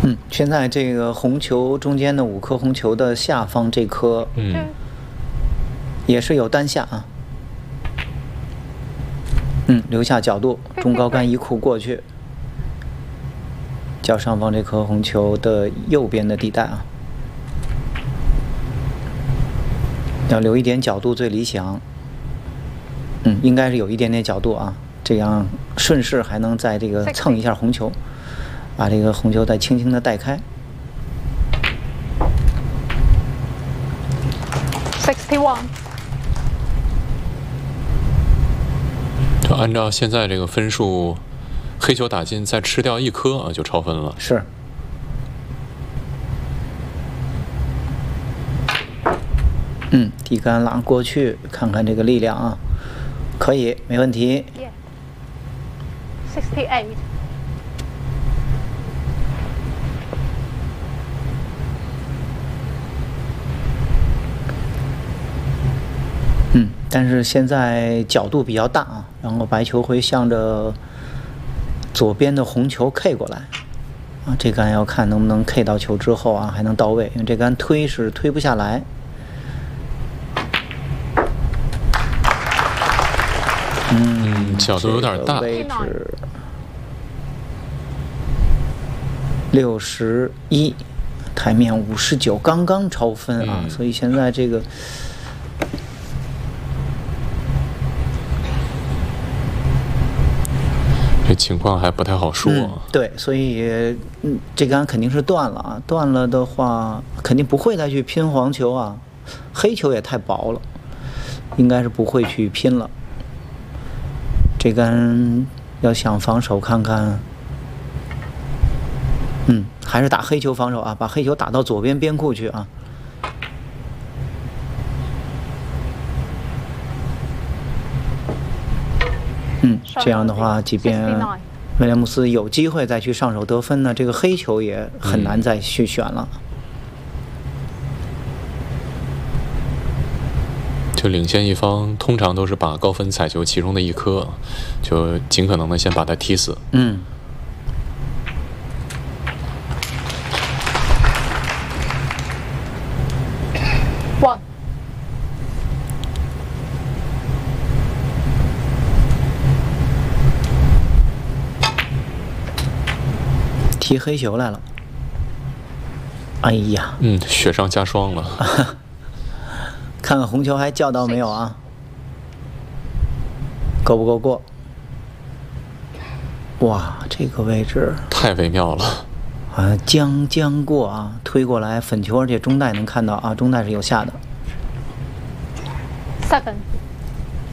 现在这个红球中间的5颗红球的下方这颗，也是有单下啊。留下角度，中高杆一库过去，较上方这颗红球的右边的地带啊，要留一点角度最理想。应该是有一点点角度啊，这样顺势还能在这个蹭一下红球，把这个红球再轻轻的带开。 61。 就按照现在这个分数，黑球打进再吃掉1颗啊，就超分了。 是。底杆拉过去，看看这个力量啊，可以，没问题。 68。 但是现在角度比较大啊，然后白球会向着左边的红球 K 过来啊，这杆要看能不能 K 到球之后啊还能到位，因为这杆推是推不下来。 角度有点大。 位置61，台面59，刚刚超分啊，所以现在这个。 这情况还不太好说。 对，所以这杆肯定是断了啊，断了的话肯定不会再去拼黄球啊，黑球也太薄了，应该是不会去拼了。这杆要想防守看看，还是打黑球防守啊，把黑球打到左边边库去啊。这样的话，即便威廉姆斯有机会再去上手得分呢，这个黑球也很难再去选了。 就领先一方通常都是把高分彩球其中的1颗，就尽可能的先把它踢死。 踢黑球来了，哎呀， 雪上加霜了。 看看红球还叫到没有啊？够不够过？哇，这个位置太微妙了啊！将过啊，推过来粉球，而且中带能看到啊，中带是有下的。 7。